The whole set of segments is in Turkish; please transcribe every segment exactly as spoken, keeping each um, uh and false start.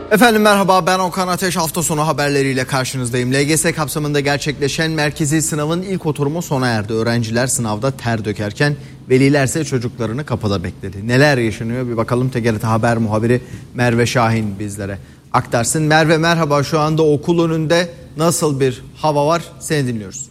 Efendim merhaba, ben Okan Ateş. Hafta sonu haberleriyle karşınızdayım. L G S kapsamında gerçekleşen merkezi sınavın ilk oturumu sona erdi. Öğrenciler sınavda ter dökerken velilerse çocuklarını kapıda bekledi. Neler yaşanıyor bir bakalım. T G R T Haber muhabiri Merve Şahin bizlere aktarsın. Merve merhaba, şu anda okul önünde nasıl bir hava var, seni dinliyoruz.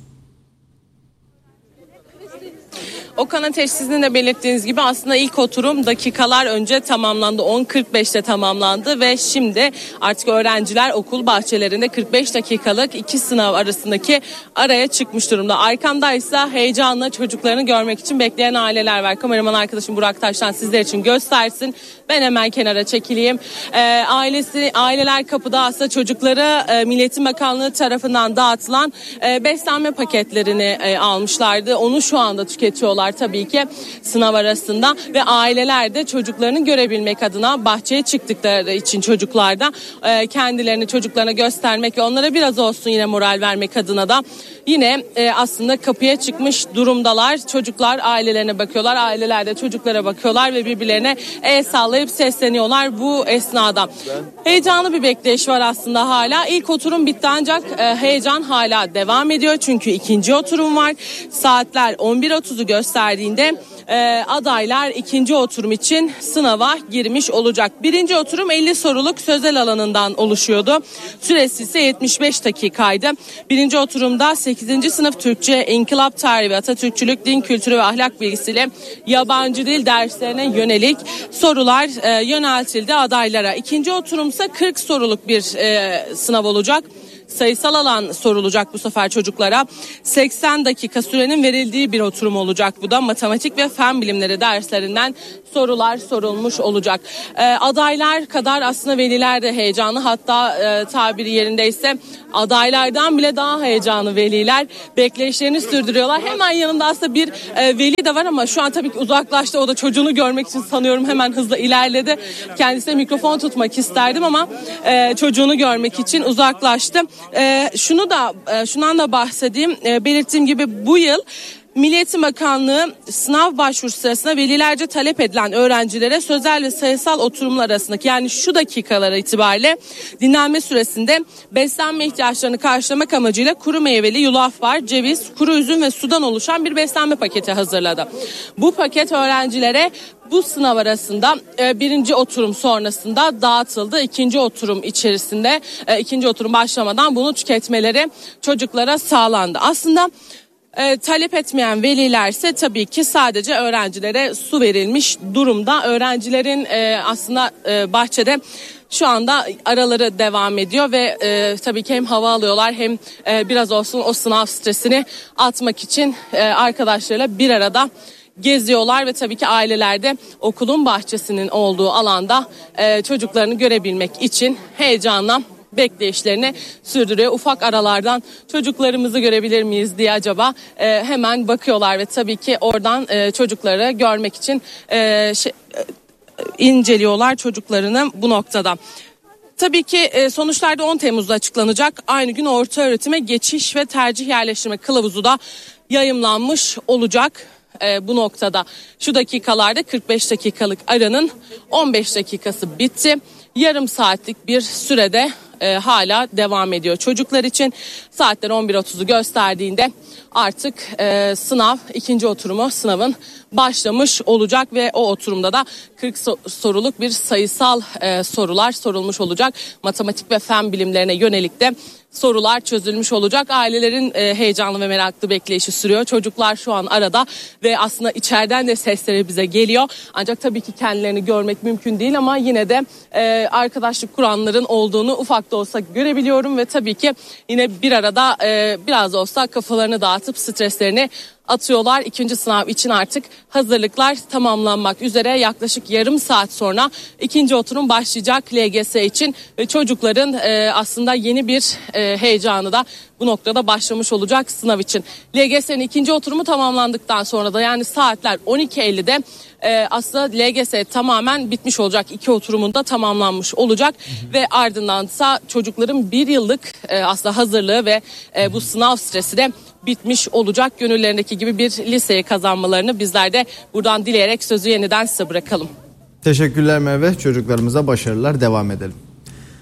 Okan Ateş, sizin de belirttiğiniz gibi aslında ilk oturum dakikalar önce tamamlandı. on kırk beşte tamamlandı ve şimdi artık öğrenciler okul bahçelerinde kırk beş dakikalık iki sınav arasındaki araya çıkmış durumda. Arkamdaysa heyecanla çocuklarını görmek için bekleyen aileler var. Kameraman arkadaşım Burak Taş'tan sizler için göstersin. Ben hemen kenara çekileyim. Ee, ailesi, aileler kapıda aslında çocukları e, Milli Eğitim Bakanlığı tarafından dağıtılan e, beslenme paketlerini e, almışlardı. Onu şu anda tüketiyorlar tabii ki sınav arasında ve aileler de çocuklarını görebilmek adına bahçeye çıktıkları için çocuklarda e, kendilerini çocuklarına göstermek ve onlara biraz olsun yine moral vermek adına da yine e, aslında kapıya çıkmış durumdalar. Çocuklar ailelerine bakıyorlar, aileler de çocuklara bakıyorlar ve birbirlerine el sallayıp sesleniyorlar bu esnada. Heyecanlı bir bekleyiş var aslında hala. İlk oturum bitti ancak e, heyecan hala devam ediyor çünkü ikinci oturum var. Saatler on bir otuzu gösterdiğinde e, adaylar ikinci oturum için sınava girmiş olacak. Birinci oturum elli soruluk sözel alanından oluşuyordu. Süresi ise yetmiş beş dakikaydı. Birinci oturumda sekizinci sınıf Türkçe, İnkılap Tarihi ve Atatürkçülük, Din Kültürü ve Ahlak Bilgisiyle yabancı dil derslerine yönelik sorular e, yöneltildi adaylara. İkinci oturumsa kırk soruluk bir e, sınav olacak. Sayısal alan sorulacak bu sefer çocuklara. seksen dakika sürenin verildiği bir oturum olacak bu da. Matematik ve fen bilimleri derslerinden sorular sorulmuş olacak. Ee, adaylar kadar aslında veliler de heyecanlı. Hatta e, tabiri yerindeyse adaylardan bile daha heyecanlı veliler bekleyişlerini sürdürüyorlar. Hemen yanında aslında bir e, veli de var ama şu an tabii ki uzaklaştı. O da çocuğunu görmek için sanıyorum hemen hızla ilerledi. Kendisine mikrofon tutmak isterdim ama e, çocuğunu görmek için uzaklaştı. E, şunu da e, şundan da bahsedeyim. E, belirttiğim gibi bu yıl Milli Eğitim Bakanlığı sınav başvurusu sırasında velilerce talep edilen öğrencilere sözel ve sayısal oturumlar arasındaki yani şu dakikalara itibariyle dinlenme süresinde beslenme ihtiyaçlarını karşılamak amacıyla kuru meyveli yulaf var, ceviz, kuru üzüm ve sudan oluşan bir beslenme paketi hazırladı. Bu paket öğrencilere bu sınav arasında e, birinci oturum sonrasında dağıtıldı. İkinci oturum içerisinde e, ikinci oturum başlamadan bunu tüketmeleri çocuklara sağlandı. Aslında E, talep etmeyen velilerse tabii ki sadece öğrencilere su verilmiş durumda. Öğrencilerin e, aslında e, bahçede şu anda araları devam ediyor ve e, tabii ki hem hava alıyorlar hem e, biraz olsun o sınav stresini atmak için e, arkadaşlarıyla bir arada geziyorlar ve tabii ki aileler de okulun bahçesinin olduğu alanda e, çocuklarını görebilmek için heyecanla bekleyişlerini sürdürüyor. Ufak aralardan çocuklarımızı görebilir miyiz diye acaba e, hemen bakıyorlar ve tabii ki oradan e, çocukları görmek için e, şey, e, inceliyorlar çocuklarını bu noktada. Tabii ki e, sonuçlar da on Temmuz'da açıklanacak. Aynı gün orta öğretime geçiş ve tercih yerleştirme kılavuzu da yayımlanmış olacak. E, bu noktada şu dakikalarda kırk beş dakikalık aranın on beş dakikası bitti. Yarım saatlik bir sürede e, hala devam ediyor. Çocuklar için saatler on bir otuzu gösterdiğinde artık e, sınav ikinci oturumu sınavın başlamış olacak ve o oturumda da kırk soruluk bir sayısal e, sorular sorulmuş olacak. Matematik ve fen bilimlerine yönelik de sorular çözülmüş olacak. Ailelerin e, heyecanlı ve meraklı bekleyişi sürüyor. Çocuklar şu an arada ve aslında içeriden de sesleri bize geliyor. Ancak tabii ki kendilerini görmek mümkün değil ama yine de e, arkadaşlık kuranların olduğunu ufak da olsa görebiliyorum ve tabii ki yine bir arada e, biraz da olsa kafalarını dağıtıp streslerini atıyorlar. İkinci sınav için artık hazırlıklar tamamlanmak üzere. Yaklaşık yarım saat sonra ikinci oturum başlayacak L G S için ve çocukların e, aslında yeni bir e, heyecanı da bu noktada başlamış olacak sınav için. L G S'nin ikinci oturumu tamamlandıktan sonra da yani saatler on iki ellide e, aslında L G S tamamen bitmiş olacak. İki oturumunda tamamlanmış olacak hı hı. Ve ardındansa çocukların bir yıllık e, aslında hazırlığı ve e, bu sınav stresi de bitmiş olacak. Gönüllerindeki gibi bir liseyi kazanmalarını bizler de buradan dileyerek sözü yeniden size bırakalım. Teşekkürler Merve. Çocuklarımıza başarılar, devam edelim.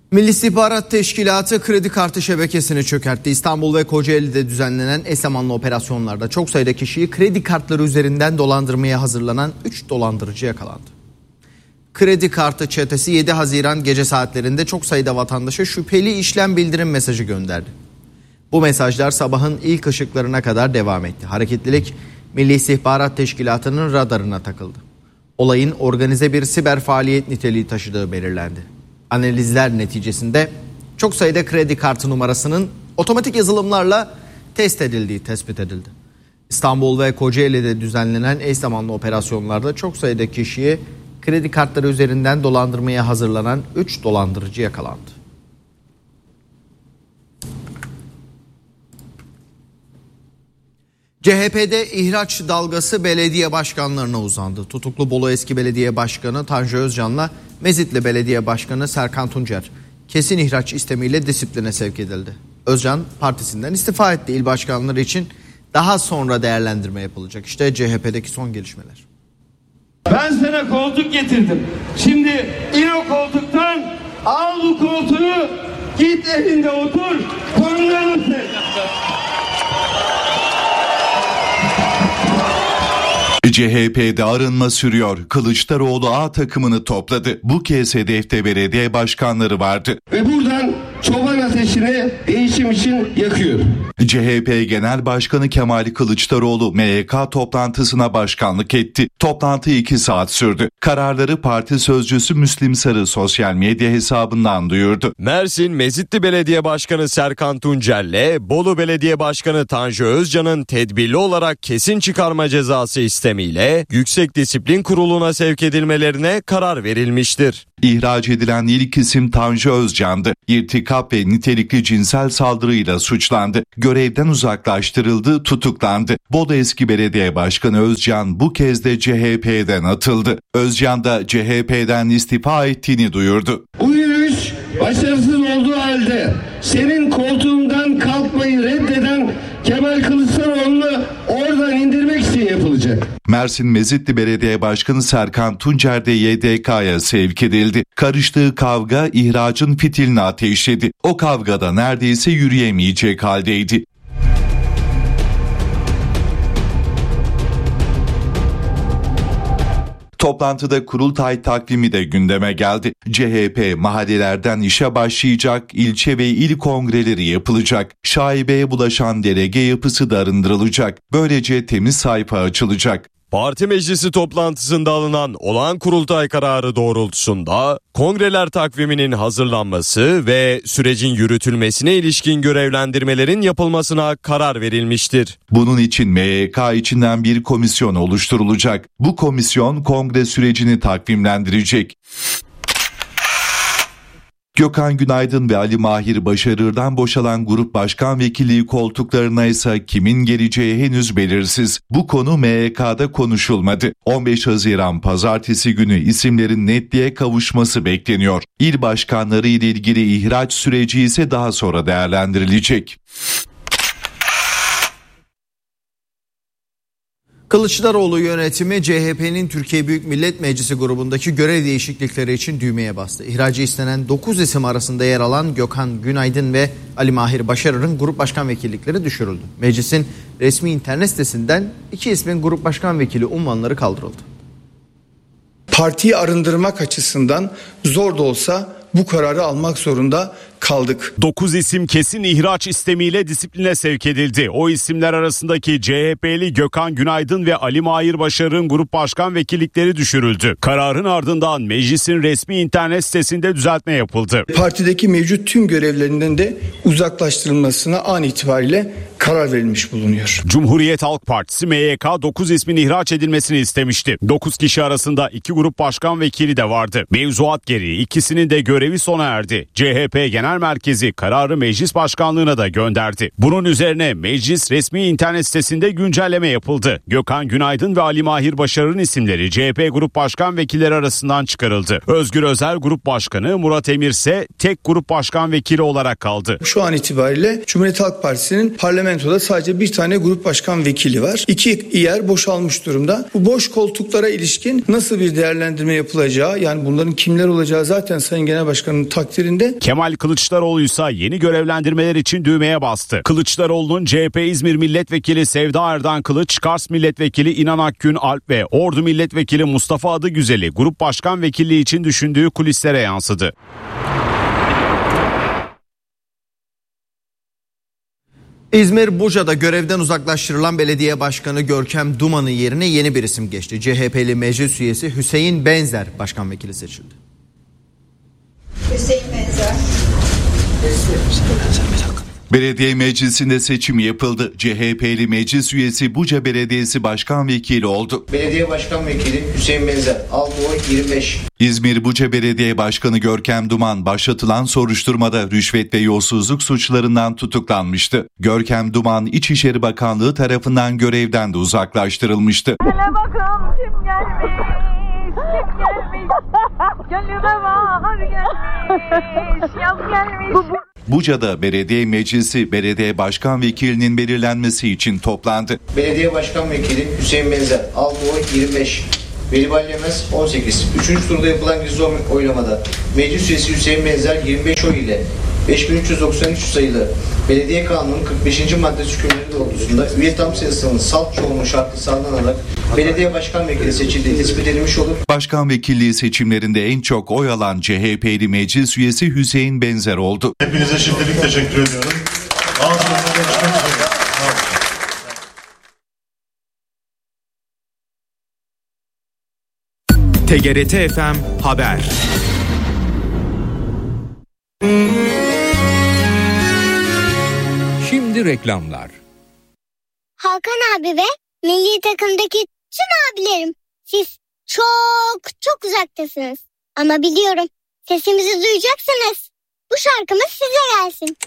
Milli İstihbarat Teşkilatı kredi kartı şebekesini çökertti. İstanbul ve Kocaeli'de düzenlenen eş zamanlı operasyonlarda çok sayıda kişiyi kredi kartları üzerinden dolandırmaya hazırlanan üç dolandırıcı yakalandı. Kredi kartı çetesi yedi Haziran gece saatlerinde çok sayıda vatandaşa şüpheli işlem bildirim mesajı gönderdi. Bu mesajlar sabahın ilk ışıklarına kadar devam etti. Hareketlilik Milli İstihbarat Teşkilatı'nın radarına takıldı. Olayın organize bir siber faaliyet niteliği taşıdığı belirlendi. Analizler neticesinde çok sayıda kredi kartı numarasının otomatik yazılımlarla test edildiği tespit edildi. İstanbul ve Kocaeli'de düzenlenen eş zamanlı operasyonlarda çok sayıda kişiyi kredi kartları üzerinden dolandırmaya hazırlanan üç dolandırıcı yakalandı. C H P'de ihraç dalgası belediye başkanlarına uzandı. Tutuklu Bolu eski belediye başkanı Tanju Özcan'la Mezitli Belediye Başkanı Serkan Tuncer kesin ihraç istemiyle disipline sevk edildi. Özcan partisinden istifa etti. İl başkanları için daha sonra değerlendirme yapılacak. İşte C H P'deki son gelişmeler. Ben sana koltuk getirdim. Şimdi in o koltuktan, al bu koltuğu, git evinde otur, konularını sil. C H P'de arınma sürüyor. Kılıçdaroğlu A takımını topladı. Bu kez hedefte belediye başkanları vardı. Ve buradan çoban ateşini değişim için yakıyor. C H P Genel Başkanı Kemal Kılıçdaroğlu M Y K toplantısına başkanlık etti. Toplantı iki saat sürdü. Kararları parti sözcüsü Müslim Sarı sosyal medya hesabından duyurdu. Mersin Mezitli Belediye Başkanı Serkan Tuncer'le Bolu Belediye Başkanı Tanju Özcan'ın tedbirli olarak kesin çıkarma cezası istemiyle Yüksek Disiplin Kurulu'na sevk edilmelerine karar verilmiştir. İhraç edilen ilk isim Tanju Özcan'dı. İrtikap ve nitelikli cinsel saldırıyla suçlandı. Görevden uzaklaştırıldı, tutuklandı. Bolu eski belediye başkanı Özcan bu kez de C H P'den atıldı. Özcan da C H P'den istifa ettiğini duyurdu. Bu yürüyüş başarısız olduğu halde senin koltuğundan kalkmayı reddeden Kemal Kılıçdaroğlu'nu oradan indirmek için yapılacak. Mersin Mezitli Belediye Başkanı Serkan Tuncer de Y D K'ya sevk edildi. Karıştığı kavga ihracın fitilini ateşledi. O kavgada neredeyse yürüyemeyecek haldeydi. Toplantıda kurultay takvimi de gündeme geldi. C H P mahallelerden işe başlayacak, ilçe ve il kongreleri yapılacak. Şaibeye bulaşan delege yapısı da arındırılacak. Böylece temiz sayfa açılacak. Parti meclisi toplantısında alınan olağan kurultay kararı doğrultusunda kongreler takviminin hazırlanması ve sürecin yürütülmesine ilişkin görevlendirmelerin yapılmasına karar verilmiştir. Bunun için M Y K içinden bir komisyon oluşturulacak. Bu komisyon kongre sürecini takvimlendirecek. Gökhan Günaydın ve Ali Mahir Başarır'dan boşalan grup başkan vekilliği koltuklarına ise kimin geleceği henüz belirsiz. Bu konu M Y K'da konuşulmadı. on beş Haziran Pazartesi günü isimlerin netliğe kavuşması bekleniyor. İl başkanları ile ilgili ihraç süreci ise daha sonra değerlendirilecek. Kılıçdaroğlu yönetimi C H P'nin Türkiye Büyük Millet Meclisi grubundaki görev değişiklikleri için düğmeye bastı. İhracı istenen dokuz isim arasında yer alan Gökhan Günaydın ve Ali Mahir Başarır'ın grup başkan vekillikleri düşürüldü. Meclisin resmi internet sitesinden iki ismin grup başkan vekili unvanları kaldırıldı. Partiyi arındırmak açısından zor da olsa bu kararı almak zorunda kaldık. dokuz isim kesin ihraç istemiyle disipline sevk edildi. O isimler arasındaki C H P'li Gökhan Günaydın ve Ali Mahir Başarır'ın grup başkan vekillikleri düşürüldü. Kararın ardından meclisin resmi internet sitesinde düzeltme yapıldı. Partideki mevcut tüm görevlerinden de uzaklaştırılmasına an itibariyle karar verilmiş bulunuyor. Cumhuriyet Halk Partisi M Y K dokuz ismin ihraç edilmesini istemişti. dokuz kişi arasında iki grup başkan vekili de vardı. Mevzuat gereği ikisinin de görevi sona erdi. C H P Genel Merkezi kararı meclis başkanlığına da gönderdi. Bunun üzerine meclis resmi internet sitesinde güncelleme yapıldı. Gökhan Günaydın ve Ali Mahir Başarır'ın isimleri C H P Grup Başkan Vekilleri arasından çıkarıldı. Özgür Özel Grup Başkanı, Murat Emir ise tek Grup Başkan Vekili olarak kaldı. Şu an itibariyle Cumhuriyet Halk Partisi'nin parlamentoda sadece bir tane Grup Başkan Vekili var. İki yer boşalmış durumda. Bu boş koltuklara ilişkin nasıl bir değerlendirme yapılacağı, yani bunların kimler olacağı zaten Sayın Genel Başkan'ın takdirinde. Kemal Kılıçdaroğlu ise yeni görevlendirmeler için düğmeye bastı. Kılıçdaroğlu'nun C H P İzmir Milletvekili Sevda Erdan Kılıç, Kars Milletvekili İnan Akgün Alp ve Ordu Milletvekili Mustafa Adıgüzel'i Grup Başkan Vekilliği için düşündüğü kulislere yansıdı. İzmir Buca'da görevden uzaklaştırılan belediye başkanı Görkem Duman'ın yerine yeni bir isim geçti. C H P'li meclis üyesi Hüseyin Benzer başkan vekili seçildi. Hüseyin Benzer. Belediye meclisinde seçim yapıldı. C H P'li meclis üyesi Buca Belediyesi Başkan Vekili oldu. Belediye Başkan Vekili Hüseyin Benzer aldı oy yirmi beş. İzmir Buca Belediye Başkanı Görkem Duman başlatılan soruşturmada rüşvet ve yolsuzluk suçlarından tutuklanmıştı. Görkem Duman İçişleri Bakanlığı tarafından görevden de uzaklaştırılmıştı. Hele bakalım kim gelmiş, kim gelmiş, gönlüme bahar gelmiş, yaz gelmiş. Buca'da Belediye Meclisi Belediye Başkan Vekilinin belirlenmesi için toplandı. Belediye Başkan Vekili Hüseyin Benzer aldı oy yirmi beş. Veli Balyemez on sekiz. Üçüncü turda yapılan gizli oylamada meclis üyesi Hüseyin Benzer yirmi beş oy ile beş bin üç yüz doksan üç sayılı Belediye Kanunu'nun kırk beşinci maddesi hükümleri doğrultusunda üye tam sayısının salt çoğunluğu şartı sağlanarak belediye başkan vekili seçildiği tespit edilmiş olur. Başkan vekilliği seçimlerinde en çok oy alan C H P'li meclis üyesi Hüseyin Benzer oldu. Hepinize şimdilik teşekkür ediyorum. Ağzınıza görüşmek üzere. T G R T F M Haber. Şimdi reklamlar. Hakan abi ve milli takımdaki tüm abilerim, siz çok çok uzaktasınız. Ama biliyorum, sesimizi duyacaksınız. Bu şarkımız size gelsin.